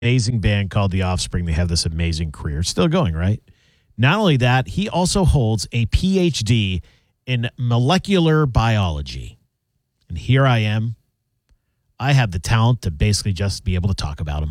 amazing band called The Offspring. They have this amazing career. It's still going, right? Not only that, he also holds a PhD in molecular biology. And here I am. I have the talent to basically just be able to talk about him.